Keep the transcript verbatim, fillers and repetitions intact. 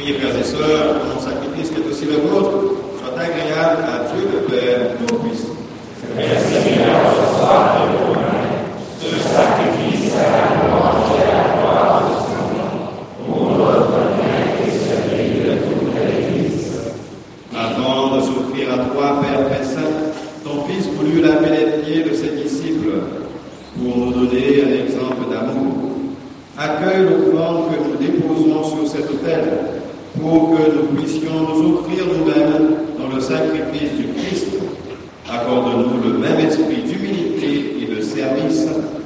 Priez, frères et sœurs, que mon sacrifice, qui est aussi le vôtre, soit agréable à Dieu le Père Tout-Puissant. Merci Seigneur, ce soir de vos mains, ce sacrifice à la louange et à la gloire de son nom, pour notre bien et celui de toute l'Église. Avant de s'offrir à toi, Père très saint, ton Fils voulut laver les pieds de ses disciples pour nous donner un exemple d'amour. Accueille l'offrande que nous déposons sur cet autel pour que nous puissions nous offrir nous-mêmes dans le sacrifice du Christ. Accorde-nous le même esprit d'humilité et de service